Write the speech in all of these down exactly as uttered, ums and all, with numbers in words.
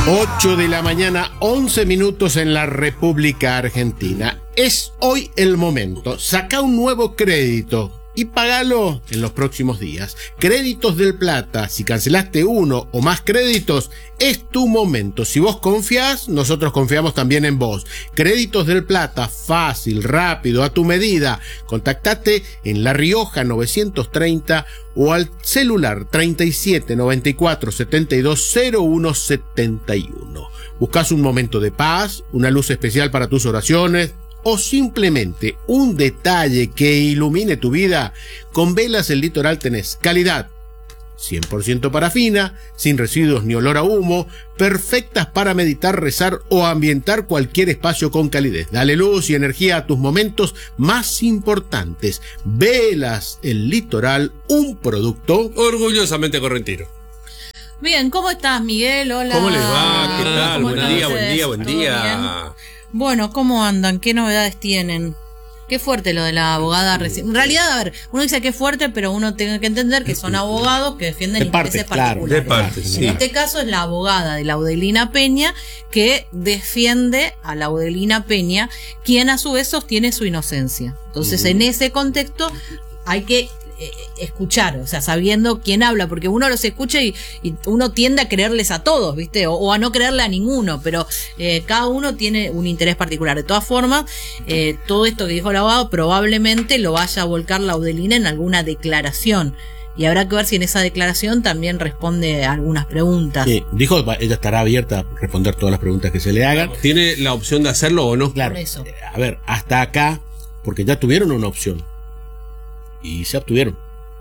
ocho de la mañana, once minutos en la República Argentina. Es hoy el momento. Saca un nuevo crédito y pagalo en los próximos días. Créditos del Plata. Si cancelaste uno o más créditos, es tu momento. Si vos confiás, nosotros confiamos también en vos. Créditos del Plata, fácil, rápido, a tu medida. Contactate en La Rioja novecientos treinta o al celular treinta y siete noventa y cuatro setenta y dos cero uno setenta y uno. ¿Buscás un momento de paz, una luz especial para tus oraciones o simplemente un detalle que ilumine tu vida? Con Velas El Litoral tenés calidad, cien por ciento parafina, sin residuos ni olor a humo, perfectas para meditar, rezar o ambientar cualquier espacio con calidez. Dale luz y energía a tus momentos más importantes. Velas El Litoral, un producto orgullosamente correntino. Bien, ¿cómo estás, Miguel? Hola. ¿Cómo les va? ¿Qué tal? Buen día, ustedes? buen día, buen día. Bueno, ¿cómo andan? ¿Qué novedades tienen? Qué fuerte lo de la abogada recién. En realidad, a ver, uno dice que es fuerte, pero uno tiene que entender que son abogados que defienden de intereses parte, claro, particulares. De parte, sí. En este caso es la abogada de Laudelina Peña que defiende a Laudelina Peña, quien a su vez sostiene su inocencia. Entonces, uh-huh. en ese contexto hay que escuchar, o sea, sabiendo quién habla, porque uno los escucha y, y uno tiende a creerles a todos, ¿viste? O, o a no creerle a ninguno, pero eh, cada uno tiene un interés particular. De todas formas, eh, todo esto que dijo el abogado probablemente lo vaya a volcar Laudelina en alguna declaración. Y habrá que ver si en esa declaración también responde a algunas preguntas. Sí, dijo, ella estará abierta a responder todas las preguntas que se le hagan. ¿Tiene la opción de hacerlo o no? Claro. Eso. A ver, hasta acá, porque ya tuvieron una opción. Y se obtuvieron.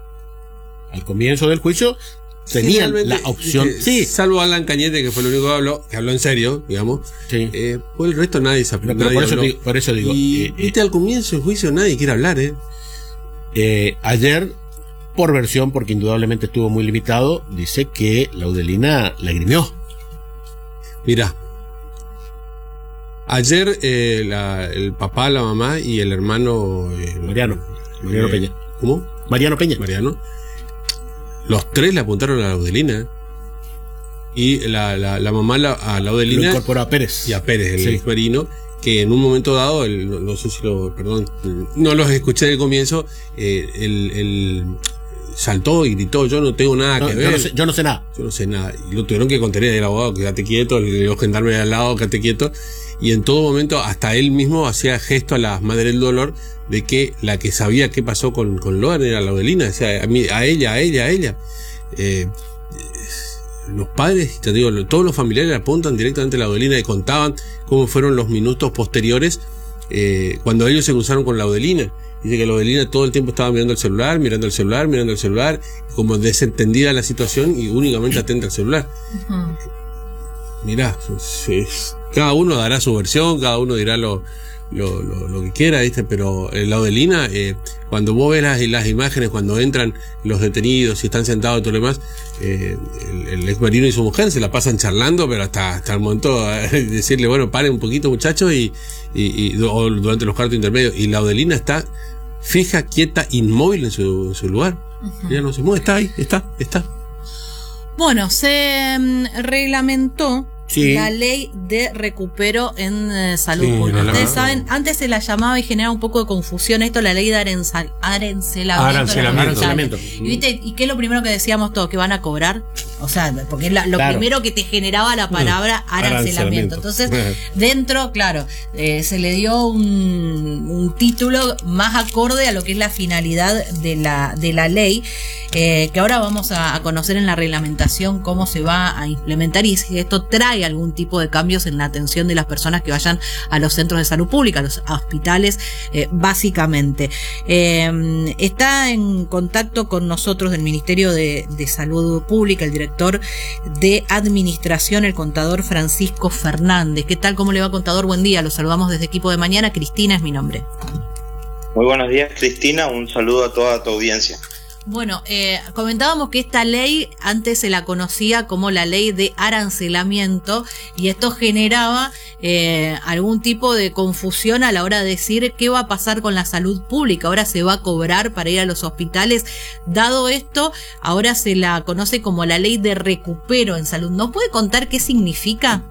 Al comienzo del juicio tenían la opción. Eh, sí. Salvo Alan Cañete, que fue el único que habló, que habló en serio, digamos. Sí. Eh, por el resto nadie se aplicó. Por, eso digo, por eso digo. Y eh, viste, eh, al comienzo del juicio nadie quiere hablar, ¿eh? eh ayer, por versión, porque indudablemente estuvo muy limitado, dice que Laudelina lagrimió. Mirá. Ayer eh, la, el papá, la mamá y el hermano eh, Mariano. Mariano eh, Peña. ¿Cómo? Mariano Peña. Mariano. Los tres le apuntaron a Laudelina. Y la, la, la mamá la, a Laudelina. Lo incorporó a Pérez. Y a Pérez, el sí. ex marino. Que en un momento dado, el, no, no sé si lo. Perdón. No los escuché en el comienzo. Eh, el, el saltó y gritó: yo no tengo nada no, que yo ver. No sé, yo no sé nada. Yo no sé nada. Y lo tuvieron que contener el abogado: quédate quieto. Los gendarmes al lado: quédate quieto. Y en todo momento, hasta él mismo hacía gesto a las madres del dolor de que la que sabía qué pasó con, con Loan era Laudelina. O sea, a, mí, a ella, a ella, a ella. Eh, los padres, te digo, todos los familiares apuntan directamente a Laudelina y contaban cómo fueron los minutos posteriores eh, cuando ellos se cruzaron con Laudelina. Dice que Laudelina todo el tiempo estaba mirando el celular, mirando el celular, mirando el celular, como desentendida la situación y únicamente atenta al celular. Uh-huh. Mirá, cada uno dará su versión, cada uno dirá lo, lo, lo, lo que quiera, ¿viste? Pero el Laudelina, eh, cuando vos ves las, las imágenes, cuando entran los detenidos y están sentados y todo lo demás, eh, el, el ex marino y su mujer se la pasan charlando, pero hasta, hasta el momento de decirle, bueno, paren un poquito, muchachos, y, y, y o durante los cuartos intermedios. Y Laudelina está fija, quieta, inmóvil en su, en su lugar. Uh-huh. Ya no se mueve, está ahí, está, está. Bueno, se um, reglamentó sí. la ley de recupero en eh, salud sí, pública. Ustedes no, saben, no. antes se la llamaba y generaba un poco de confusión esto, la ley de arancelamiento. Arancelamiento. arancelamiento. ¿Y, viste, ¿Y qué es lo primero que decíamos todos? ¿Que van a cobrar? O sea, porque es la, lo claro. primero que te generaba la palabra mm, arancelamiento. Entonces, dentro, claro, eh, se le dio un, un título más acorde a lo que es la finalidad de la, de la ley, eh, que ahora vamos a, a conocer en la reglamentación cómo se va a implementar y si esto trae algún tipo de cambios en la atención de las personas que vayan a los centros de salud pública, a los hospitales, eh, básicamente. Eh, está en contacto con nosotros del Ministerio de, de Salud Pública, el director de Administración, el contador Francisco Fernández. ¿Qué tal? ¿Cómo le va, contador? Buen día, los saludamos desde Equipo de Mañana. Cristina es mi nombre. Muy buenos días, Cristina, un saludo a toda tu audiencia. Bueno, eh, comentábamos que esta ley antes se la conocía como la ley de arancelamiento y esto generaba eh, algún tipo de confusión a la hora de decir qué va a pasar con la salud pública. Ahora se va a cobrar para ir a los hospitales. Dado esto, ahora se la conoce como la ley de recupero en salud. ¿Nos puede contar qué significa?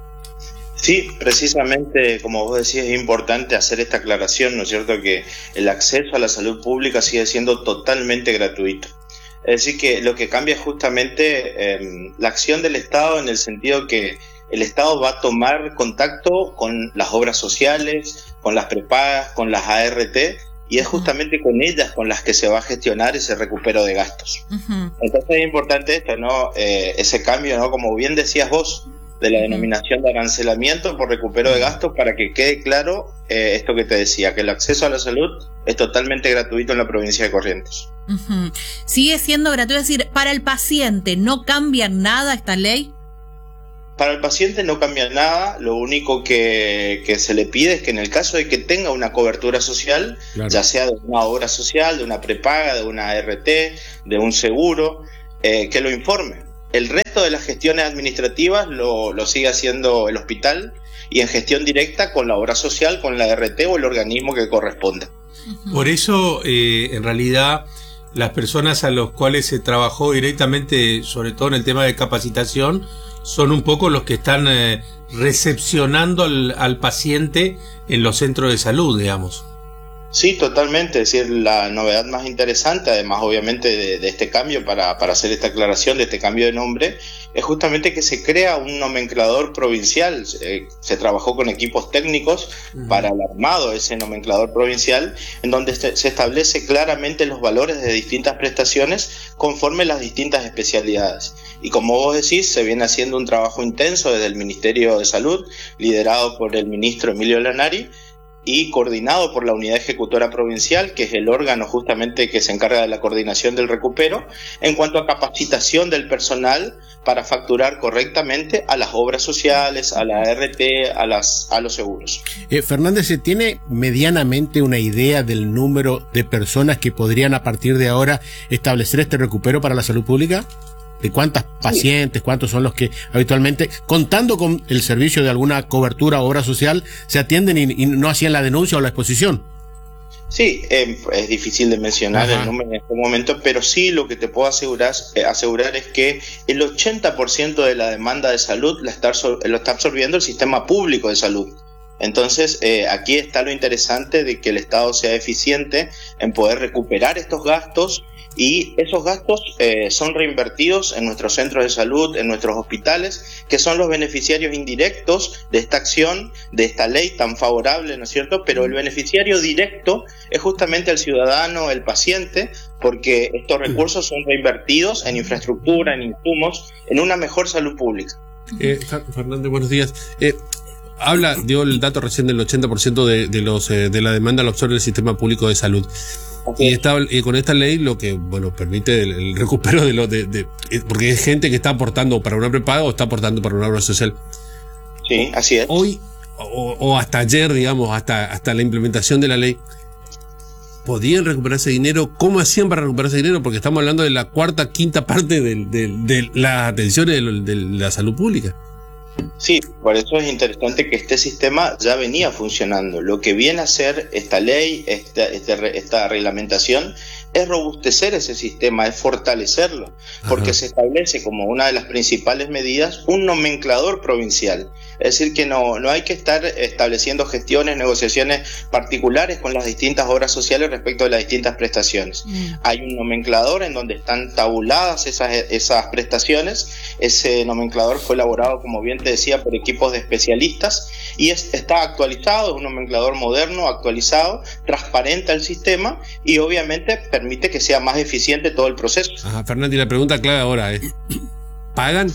Sí, precisamente, como vos decís, es importante hacer esta aclaración, ¿no es cierto?, que el acceso a la salud pública sigue siendo totalmente gratuito. Es decir, que lo que cambia es justamente eh, la acción del Estado, en el sentido que el Estado va a tomar contacto con las obras sociales, con las prepagas, con las A R T, y es justamente con ellas con las que se va a gestionar ese recupero de gastos. Uh-huh. Entonces es importante esto, ¿no? Eh, ese cambio, ¿no?, como bien decías vos, de la denominación de arancelamiento por recupero de gastos, para que quede claro eh, esto que te decía, que el acceso a la salud es totalmente gratuito en la provincia de Corrientes. Uh-huh. Sigue siendo gratuito, es decir, para el paciente no cambia nada esta ley. Para el paciente no cambia nada, lo único que, que se le pide es que en el caso de que tenga una cobertura social, claro, ya sea de una obra social, de una prepaga, de una A R T, de un seguro, eh, que lo informe. El resto de las gestiones administrativas lo, lo sigue haciendo el hospital, y en gestión directa con la obra social, con la A R T o el organismo que corresponda. Por eso, eh, en realidad, las personas a las cuales se trabajó directamente, sobre todo en el tema de capacitación, son un poco los que están eh, recepcionando al, al paciente en los centros de salud, digamos. Sí, totalmente. Es decir, la novedad más interesante, además obviamente de, de este cambio, para, para hacer esta aclaración de este cambio de nombre, es justamente que se crea un nomenclador provincial. Eh, se trabajó con equipos técnicos uh-huh. para el armado de ese nomenclador provincial, en donde se, se establece claramente los valores de distintas prestaciones conforme las distintas especialidades. Y como vos decís, se viene haciendo un trabajo intenso desde el Ministerio de Salud, liderado por el ministro Emilio Lanari, y coordinado por la Unidad Ejecutora Provincial, que es el órgano justamente que se encarga de la coordinación del recupero, en cuanto a capacitación del personal para facturar correctamente a las obras sociales, a la A R T, a, las, a los seguros. Eh, Fernández, ¿se tiene medianamente una idea del número de personas que podrían a partir de ahora establecer este recupero para la salud pública? ¿De cuántas pacientes, cuántos son los que habitualmente, contando con el servicio de alguna cobertura o obra social, se atienden y, y no hacían la denuncia o la exposición? Sí, eh, es difícil de mencionar Ajá. el número en este momento, pero sí lo que te puedo asegurar, eh, asegurar es que el ochenta por ciento de la demanda de salud la está, lo está absorbiendo el sistema público de salud. Entonces, eh, aquí está lo interesante de que el Estado sea eficiente en poder recuperar estos gastos, y esos gastos eh, son reinvertidos en nuestros centros de salud, en nuestros hospitales, que son los beneficiarios indirectos de esta acción, de esta ley tan favorable, ¿no es cierto? Pero el beneficiario directo es justamente el ciudadano, el paciente, porque estos recursos son reinvertidos en infraestructura, en insumos, en una mejor salud pública. Eh, Fernández, buenos días. Eh, habla, dio el dato recién del ochenta por ciento de, de, los, eh, de la demanda lo absorbe el sistema público de salud. Okay. Y, está, y con esta ley lo que bueno permite el, el recupero de lo de, de porque es gente que está aportando para una prepaga o está aportando para una obra social. Sí, así es. Hoy o, o hasta ayer, digamos, hasta hasta la implementación de la ley, ¿podían recuperar ese dinero? ¿Cómo hacían para recuperar ese dinero? Porque estamos hablando de la cuarta, quinta parte de, de, de las atenciones de, de la salud pública. Sí, por eso es interesante que este sistema ya venía funcionando. Lo que viene a hacer esta ley, esta, este, esta reglamentación, es robustecer ese sistema, es fortalecerlo, porque Ajá. se establece como una de las principales medidas un nomenclador provincial. Es decir, que no, no hay que estar estableciendo gestiones, negociaciones particulares con las distintas obras sociales respecto de las distintas prestaciones. Mm. Hay un nomenclador en donde están tabuladas esas, esas prestaciones. Ese nomenclador fue elaborado, como bien te decía, por equipos de especialistas, y es, está actualizado, es un nomenclador moderno, actualizado, transparente al sistema, y obviamente permite que sea más eficiente todo el proceso. Ajá, Fernández, la pregunta clave ahora es, ¿pagan?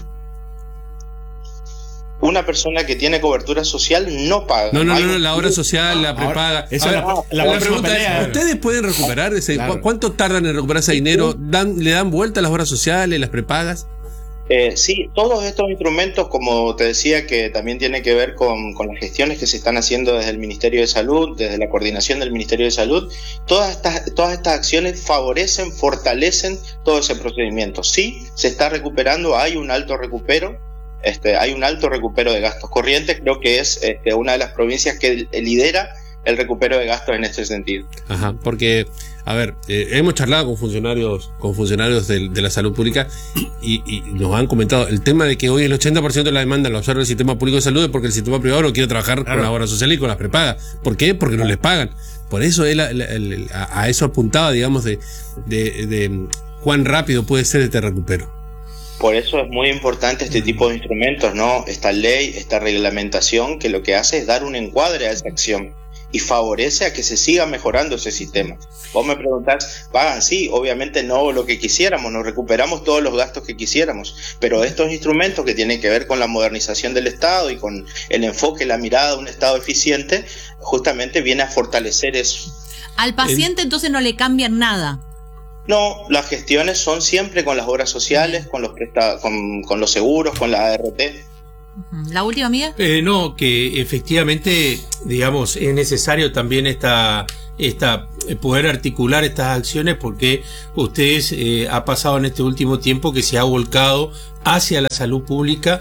Una persona que tiene cobertura social no paga. No, no, no, no la obra social, la prepaga. Esa ver, la, la, la pregunta es, ¿ustedes pueden recuperar ese? Claro. ¿Cuánto tardan en recuperar ese dinero? ¿Dan, ¿Le dan vuelta a las obras sociales, las prepagas? Eh, sí, todos estos instrumentos, como te decía, que también tiene que ver con, con las gestiones que se están haciendo desde el Ministerio de Salud, desde la coordinación del Ministerio de Salud, todas estas, todas estas acciones favorecen, fortalecen todo ese procedimiento. Sí, se está recuperando, hay un alto recupero, este, hay un alto recupero de gastos corrientes, creo que es este, una de las provincias que lidera el recupero de gastos en este sentido. Ajá, porque, a ver, eh, hemos charlado con funcionarios con funcionarios de, de la salud pública y, y nos han comentado el tema de que hoy el ochenta por ciento de la demanda lo absorbe el sistema público de salud es porque el sistema privado no quiere trabajar claro. con la obra social y con las prepagas. ¿Por qué? Porque no les pagan. Por eso él, a, a, a eso apuntaba, digamos, de, de, de cuán rápido puede ser este recupero. Por eso es muy importante este tipo de instrumentos, ¿no? Esta ley, esta reglamentación, que lo que hace es dar un encuadre a esa acción y favorece a que se siga mejorando ese sistema. Vos me preguntás, pagan, sí, obviamente no lo que quisiéramos, nos recuperamos todos los gastos que quisiéramos, pero estos instrumentos que tienen que ver con la modernización del Estado y con el enfoque, la mirada de un Estado eficiente, justamente viene a fortalecer eso. Al paciente entonces no le cambian nada. No, las gestiones son siempre con las obras sociales, con los presta con, con los seguros, con la A R T. ¿La última, amiga? Eh, no, que efectivamente, digamos, es necesario también esta, esta poder articular estas acciones porque ustedes eh, ha pasado en este último tiempo que se ha volcado hacia la salud pública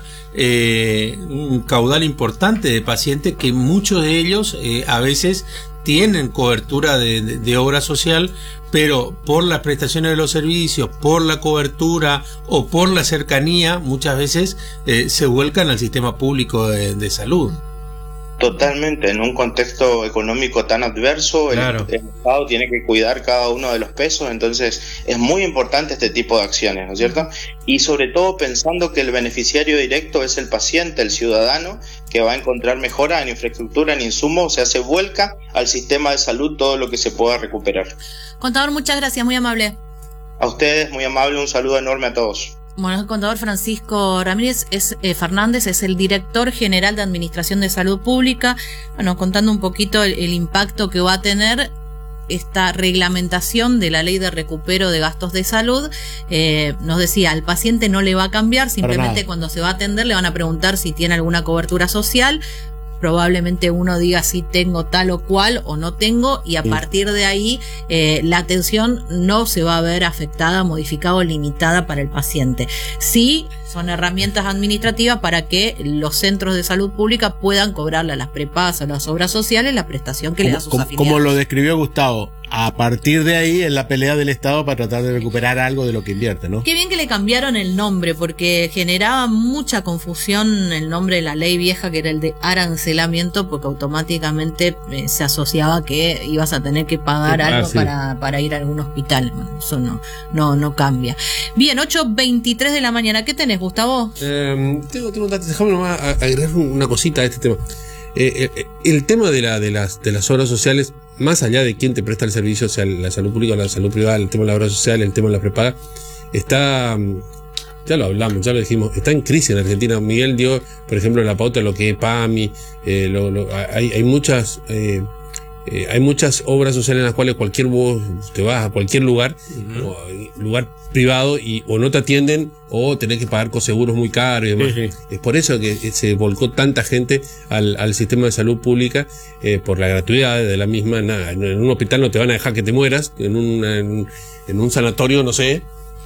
eh, un caudal importante de pacientes que muchos de ellos eh, a veces tienen cobertura de, de, de obra social, pero por las prestaciones de los servicios, por la cobertura o por la cercanía, muchas veces eh, se vuelcan al sistema público de, de salud. Totalmente, en un contexto económico tan adverso, claro. el, el Estado tiene que cuidar cada uno de los pesos, entonces es muy importante este tipo de acciones, ¿no es cierto? Y sobre todo pensando que el beneficiario directo es el paciente, el ciudadano, que va a encontrar mejora en infraestructura, en insumos, o sea, se vuelca al sistema de salud todo lo que se pueda recuperar. Contador, muchas gracias, muy amable. A ustedes, muy amable, un saludo enorme a todos. Bueno, el contador Francisco Ramírez es, eh, Fernández es el director general de Administración de Salud Pública, bueno, contando un poquito el, el impacto que va a tener esta reglamentación de la ley de recupero de gastos de salud. Eh, nos decía, al paciente no le va a cambiar, simplemente cuando se va a atender le van a preguntar si tiene alguna cobertura social. Probablemente uno diga si tengo tal o cual o no tengo, y a sí. partir de ahí eh, la atención no se va a ver afectada, modificada o limitada para el paciente. Sí, son herramientas administrativas para que los centros de salud pública puedan cobrarle a las prepagas, a las obras sociales, la prestación que como, le da sus como, afiliados. Como lo describió Gustavo, a partir de ahí es la pelea del Estado para tratar de recuperar algo de lo que invierte, ¿no? Qué bien que le cambiaron el nombre, porque generaba mucha confusión el nombre de la ley vieja, que era el de arancelamiento, porque automáticamente eh, se asociaba que ibas a tener que pagar ah, algo sí. para, para ir a algún hospital. Bueno, eso no, no, no cambia. Bien, ocho veintitrés de la mañana. ¿Qué tenés, Gustavo? Eh, tengo, tengo, déjame nomás agregar una cosita a este tema. Eh, eh, el tema de, la, de, las, de las obras sociales, más allá de quién te presta el servicio, o sea, la salud pública o la salud privada, el tema de la obra social, el tema de la prepaga, está, ya lo hablamos, ya lo dijimos, está en crisis en Argentina. Miguel dio, por ejemplo, la pauta de lo que es PAMI, eh, lo, lo, hay, hay muchas... Eh, Eh, hay muchas obras sociales en las cuales cualquier vos te vas a cualquier lugar, uh-huh. o, lugar privado, y o no te atienden o tenés que pagar coseguros muy caros y demás. Uh-huh. Es por eso que se volcó tanta gente al, al sistema de salud pública, eh, por la gratuidad de la misma. Nada, en un hospital no te van a dejar que te mueras, en un, en, en un sanatorio no sé.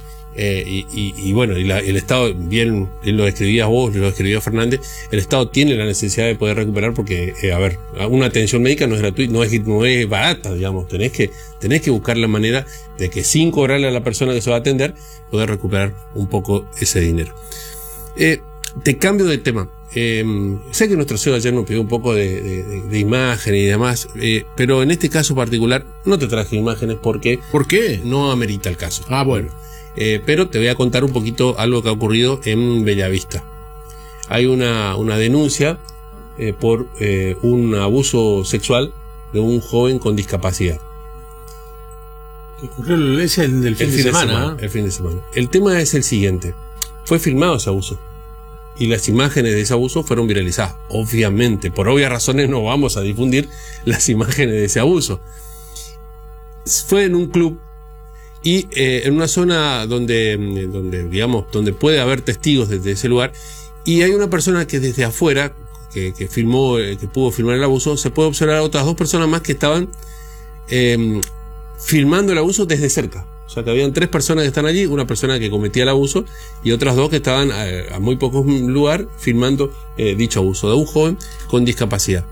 Eh, y, y, y bueno, y la, el Estado, bien, bien lo escribías vos, lo escribió Fernández, el Estado tiene la necesidad de poder recuperar porque, eh, a ver, una atención médica no es gratuita, no es, no es barata, digamos, tenés que, tenés que buscar la manera de que sin cobrarle a la persona que se va a atender, poder recuperar un poco ese dinero. Eh, te cambio de tema. Eh, sé que nuestro C E O ayer nos pidió un poco de, de, de imagen y demás, eh, pero en este caso particular no te traje imágenes porque... ¿Por qué? No amerita el caso. Ah, bueno. Eh, pero te voy a contar un poquito algo que ha ocurrido en Bellavista. Hay una, una denuncia eh, por eh, un abuso sexual de un joven con discapacidad. Que ocurrió es el del fin, el de, fin semana, de semana. ¿eh? El fin de semana. El tema es el siguiente. Fue filmado ese abuso. Y las imágenes de ese abuso fueron viralizadas. Obviamente, por obvias razones no vamos a difundir las imágenes de ese abuso. Fue en un club y eh, en una zona donde, donde, digamos, donde puede haber testigos desde ese lugar, y hay una persona que desde afuera, que, que filmó, que pudo filmar el abuso, se puede observar a otras dos personas más que estaban eh, filmando el abuso desde cerca. O sea, que habían tres personas que están allí, una persona que cometía el abuso y otras dos que estaban a, a muy pocos lugar filmando eh, dicho abuso de un joven con discapacidad.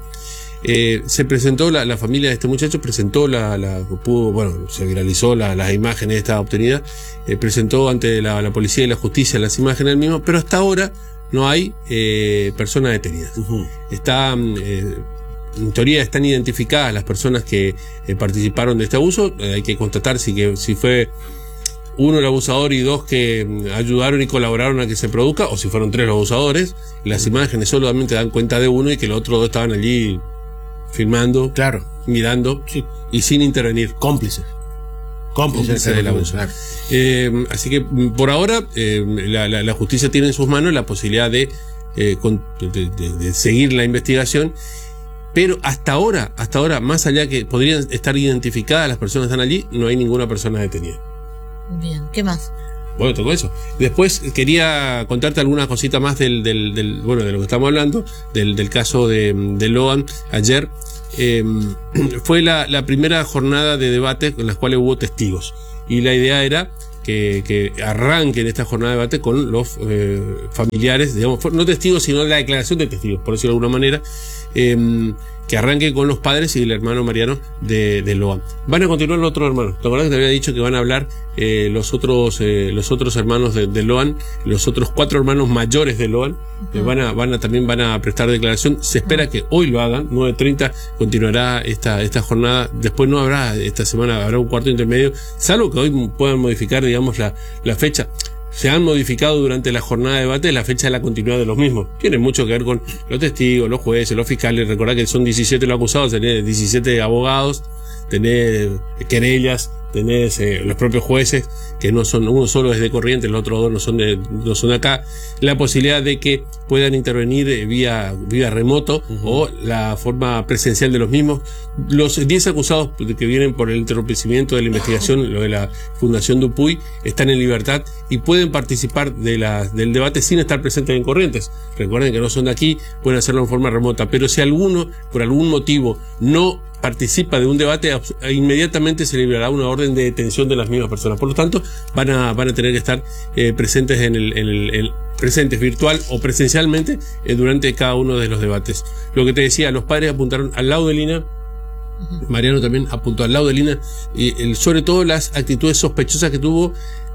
Eh, se presentó, la, la familia de este muchacho presentó la, la pudo, bueno, se viralizó la, las imágenes esta obtenida, eh, presentó ante la, la policía y la justicia las imágenes del mismo, pero hasta ahora no hay eh, personas detenidas. Uh-huh. Está, eh, en teoría están identificadas las personas que eh, participaron de este abuso, eh, hay que constatar si, que, si fue uno el abusador y dos que ayudaron y colaboraron a que se produzca, o si fueron tres los abusadores. Las imágenes solamente dan cuenta de uno y que los otros dos estaban allí filmando, claro, mirando, sí, y sin intervenir. Cómplices. Cómplices del abuso. Claro. Eh, así que por ahora eh, la, la, la justicia tiene en sus manos la posibilidad de, eh, con, de, de, de seguir la investigación, pero hasta ahora, hasta ahora, más allá que podrían estar identificadas las personas que están allí, no hay ninguna persona detenida. Bien, ¿qué más? Bueno, tocó eso. Después quería contarte algunas cositas más del, del, del, bueno, de lo que estamos hablando, del, del caso de, de Loan. Ayer eh, fue la, la primera jornada de debate en las cuales hubo testigos. Y la idea era que, que arranquen esta jornada de debate con los eh, familiares, digamos, no testigos, sino la declaración de testigos, por decirlo de alguna manera, eh, que arranque con los padres y el hermano Mariano de, de Loan. Van a continuar los otros hermanos. ¿Te acuerdas que te había dicho que van a hablar eh, los otros eh, los otros hermanos de, de Loan, los otros cuatro hermanos mayores de Loan? Uh-huh. eh, van a, van a, también van a prestar declaración. Se espera uh-huh. que hoy lo hagan, nueve treinta continuará esta, esta jornada. Después no habrá, esta semana habrá un cuarto intermedio, salvo que hoy puedan modificar, digamos, la, la fecha. Se han modificado durante la jornada de debate la fecha de la continuidad de los mismos. Tiene mucho que ver con los testigos, los jueces, los fiscales. Recordad que son diecisiete los acusados, tenés diecisiete abogados, tenés querellas, tenés eh, los propios jueces, que no son, uno solo es de Corrientes, los otros dos no son de, no son de acá. La posibilidad de que puedan intervenir eh, vía, vía remoto, uh-huh, o la forma presencial de los mismos. Los diez acusados que vienen por el entorpecimiento de la investigación, lo de la Fundación Dupuy, están en libertad y pueden participar de la, del debate sin estar presentes en Corrientes. Recuerden que no son de aquí, pueden hacerlo en forma remota, pero si alguno, por algún motivo, no participa de un debate, inmediatamente se liberará una orden de detención de las mismas personas. Por lo tanto, van a, van a tener que estar eh, presentes en el, en el, el presentes virtual o presencialmente eh, durante cada uno de los debates. Lo que te decía, los padres apuntaron al lado de Lina, uh-huh, Mariano también apuntó al lado de Lina, y el, sobre todo las actitudes sospechosas que tuvo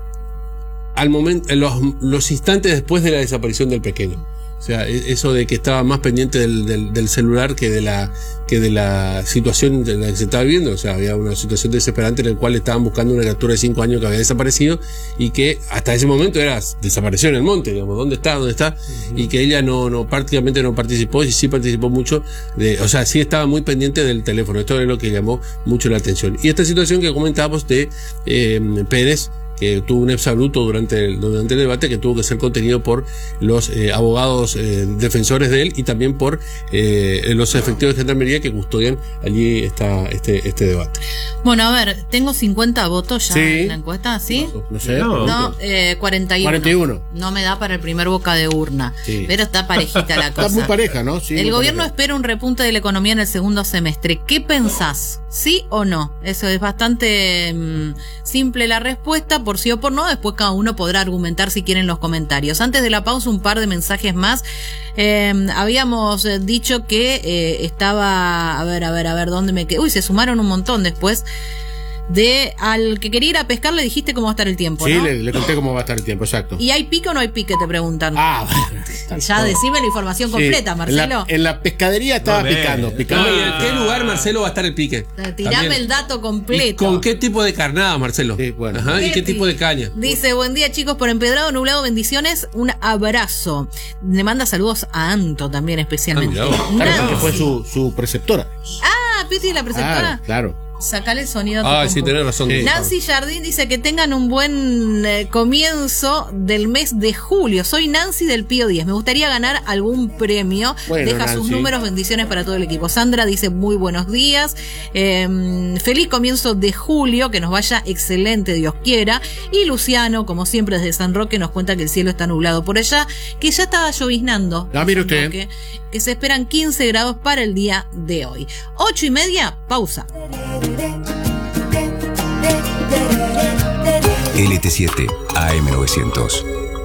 al momento, en los, los instantes después de la desaparición del pequeño. O sea, eso de que estaba más pendiente del, del, del celular que de la que de la situación en la que se estaba viviendo. O sea, había una situación desesperante en la cual estaban buscando una criatura de cinco años que había desaparecido y que hasta ese momento era desapareció en el monte, digamos, ¿dónde está? ¿Dónde está? Uh-huh. Y que ella no, no prácticamente no participó, y sí participó mucho, de, o sea, sí estaba muy pendiente del teléfono. Esto es lo que llamó mucho la atención. Y esta situación que comentábamos de eh, Pérez, que tuvo un exabrupto durante el, durante el debate, que tuvo que ser contenido por los eh, abogados eh, defensores de él y también por eh, los efectivos de gendarmería que custodian allí esta, este, este debate. Bueno, a ver, tengo cincuenta votos ya, sí, en la encuesta, ¿sí? No, no sé. No, no eh, cuarenta y uno. cuarenta y uno. No me da para el primer boca de urna, sí, pero está parejita la cosa. Está muy pareja, ¿no? Sí, el gobierno pareja. espera un repunte de la economía en el segundo semestre. ¿Qué pensás? ¿Sí o no? Eso es bastante mmm, simple la respuesta, por sí o por no. Después cada uno podrá argumentar si quieren los comentarios. Antes de la pausa, un par de mensajes más. Eh, habíamos dicho que eh, estaba, a ver, a ver, a ver, ¿dónde me quedé? Uy, se sumaron un montón después. De al que quería ir a pescar le dijiste cómo va a estar el tiempo, sí, ¿no? le, le conté cómo va a estar el tiempo, exacto. ¿Y hay pique o no hay pique? Te preguntan. Ah, bueno. Ya decime la información completa, sí, Marcelo. En la, en la pescadería estaba no, picando, picando. No, ¿y en qué lugar, Marcelo, va a estar el pique? Tirame también el dato completo. ¿Y con qué tipo de carnada, Marcelo? Sí, bueno. Ajá, ¿y qué tipo de caña? Dice, buen día chicos, por empedrado, nublado, bendiciones, un abrazo. Le manda saludos a Anto también especialmente. Ah, claro, que fue su, su preceptora. Ah, Piti la preceptora. Claro, claro. Sacale el sonido a tu Ah, compu. sí, tenés razón. Sí. Nancy Jardín dice que tengan un buen eh, comienzo del mes de julio. Soy Nancy del Pío diez. Me gustaría ganar algún premio. Bueno, Deja sus Nancy. números, bendiciones para todo el equipo. Sandra dice muy buenos días. Eh, feliz comienzo de julio, que nos vaya excelente, Dios quiera. Y Luciano, como siempre desde San Roque, nos cuenta que el cielo está nublado por allá, que ya estaba lloviznando. Ah, mire San usted. Roque, que se esperan quince grados para el día de hoy. Ocho y media, pausa. L T siete A M novecientos.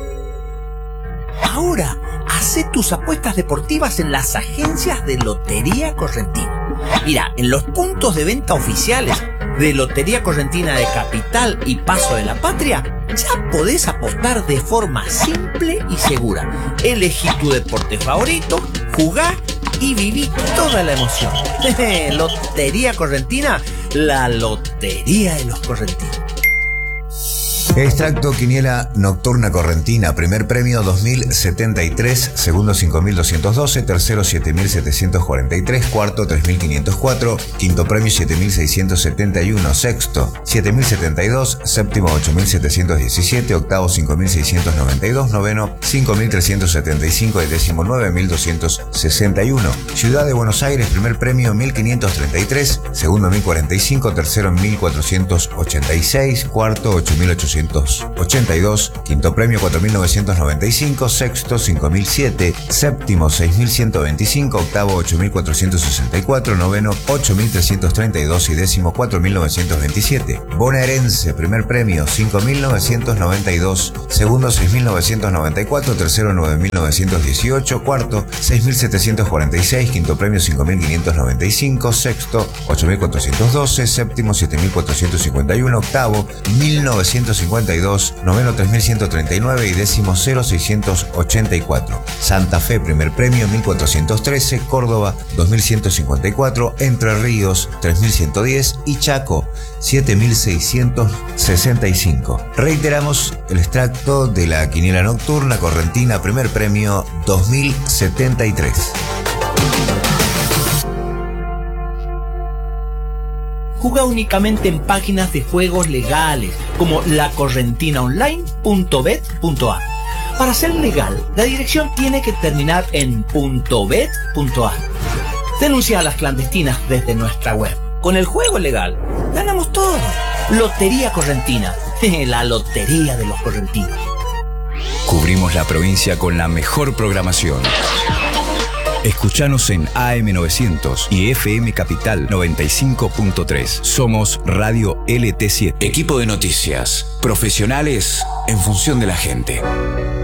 Ahora, hace tus apuestas deportivas en las agencias de Lotería Correntina. Mira, en los puntos de venta oficiales de Lotería Correntina de Capital y Paso de la Patria, ya podés apostar de forma simple y segura. Elegí tu deporte favorito, jugá y viví toda la emoción. Lotería Correntina, la lotería de los correntinos. Extracto Quiniela Nocturna Correntina. Primer premio dos mil setenta y tres, segundo cinco mil doscientos doce, tercero siete mil setecientos cuarenta y tres, cuarto tres mil quinientos cuatro, quinto premio siete mil seiscientos setenta y uno, sexto siete mil setenta y dos, séptimo ocho mil setecientos diecisiete, octavo cinco mil seiscientos noventa y dos, noveno cinco mil trescientos setenta y cinco y décimo nueve mil doscientos sesenta y uno. Ciudad de Buenos Aires, primer premio mil quinientos treinta y tres, segundo mil cuarenta y cinco, tercero mil cuatrocientos ochenta y seis, cuarto ocho mil ochocientos ochenta y dos, quinto premio cuatro mil novecientos noventa y cinco, sexto cinco mil siete, séptimo seis mil ciento veinticinco, octavo ocho mil cuatrocientos sesenta y cuatro, noveno ocho mil trescientos treinta y dos y décimo cuatro mil novecientos veintisiete. Bonaerense, primer premio cinco mil novecientos noventa y dos, segundo seis mil novecientos noventa y cuatro, tercero nueve mil novecientos dieciocho, cuarto seis mil setecientos cuarenta y seis, quinto premio cinco mil quinientos noventa y cinco, sexto ocho mil cuatrocientos doce, séptimo siete mil cuatrocientos cincuenta y uno, octavo mil novecientos cincuenta y dos, noveno tres mil ciento treinta y nueve y décimo cero mil seiscientos ochenta y cuatro. Santa Fe, primer premio mil cuatrocientos trece, Córdoba dos mil ciento cincuenta y cuatro, Entre Ríos tres mil ciento diez y Chaco siete mil seiscientos sesenta y cinco. Reiteramos el extracto de la Quiniela Nocturna Correntina, primer premio dos mil setenta y tres. Juega únicamente en páginas de juegos legales como la correntina online punto bet punto a. Para ser legal, la dirección tiene que terminar en .bet punto a. Denuncia a las clandestinas desde nuestra web. Con el juego legal, ganamos todo. Lotería Correntina, la lotería de los correntinos. Cubrimos la provincia con la mejor programación. Escuchanos en A M novecientos y F M Capital noventa y cinco punto tres. Somos Radio L T siete. Equipo de noticias. Profesionales en función de la gente.